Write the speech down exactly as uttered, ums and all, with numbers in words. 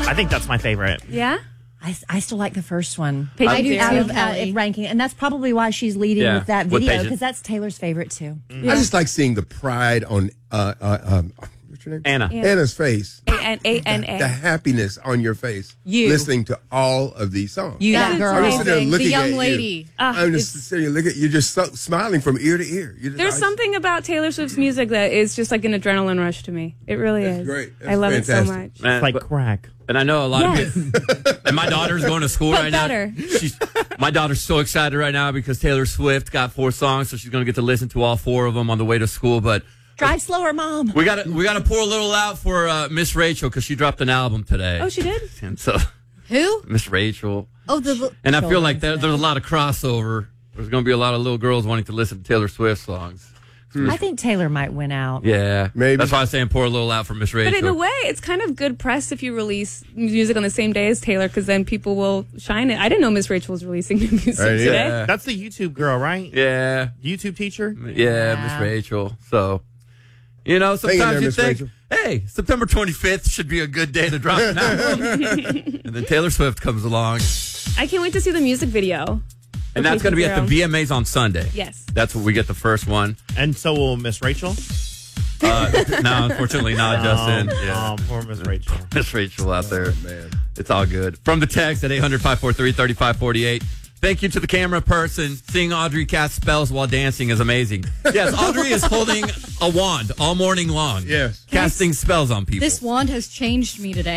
I think that's my favorite. Yeah? I, I still like the first one. I do out too. of uh, ranking, and that's probably why she's leading Yeah, with that with video, Patience. because that's Taylor's favorite too. I just like seeing the pride on uh, uh, um, what's your name? Anna. Anna. Anna's face. A N A N A. The happiness on your face. You. Listening to all of these songs. You, that That's girl. I'm just sitting there amazing. looking The young at lady. You. Uh, I'm just it's- sitting there looking at you, just so, smiling from ear to ear. You just, There's I- something about Taylor Swift's music that is just like an adrenaline rush to me. It really That's is. great. That's I love it so fantastic. much. Man, It's like but- crack. and I know a lot Yes. of people. And my daughter's going to school But right better. now. She's, my daughter's so excited right now because Taylor Swift got four songs, so she's going to get to listen to all four of them on the way to school. But Drive slower, Mom. we got to we got to pour a little out for uh, Miss Rachel because she dropped an album today. Oh, she did? And so Who? Miss Rachel. Oh, the. And I feel like there, there's a lot of crossover. There's going to be a lot of little girls wanting to listen to Taylor Swift songs. I think Taylor might win out. Yeah, Maybe. That's why I'm saying pour a little out for Miss Rachel. But in a way, it's kind of good press if you release music on the same day as Taylor, because then people will shine it. I didn't know Miss Rachel was releasing new music Right, yeah. today. Yeah. That's the YouTube girl, right? Yeah, YouTube teacher? yeah, Miss Rachel. So, you know, Hang in sometimes there, you Miss think, Rachel. hey, September twenty-fifth should be a good day to drop an album. And then Taylor Swift comes along. I can't wait to see the music video. And that's going to be at the Zero. V M As on Sunday. Yes. That's what we get the first one. And so will Miss Rachel. Uh, no, unfortunately not, Justin. Oh, Yeah. oh, poor Miss Rachel. Miss Rachel out there. Man. It's all good. From the text at eight hundred, five four three, three five four eight. Thank you to the camera person. Seeing Audrey cast spells while dancing is amazing. Yes, Audrey is holding a wand all morning long. Yes. Casting spells on people. This wand has changed me today.